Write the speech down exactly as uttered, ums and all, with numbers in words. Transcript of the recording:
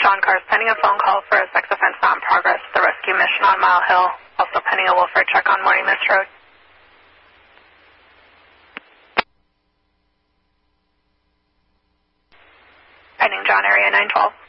John Cars pending a phone call for a sex offense not in progress. The rescue mission on Mile Hill. Also pending a welfare check on Morning Mist Road. Pending John, area nine twelve.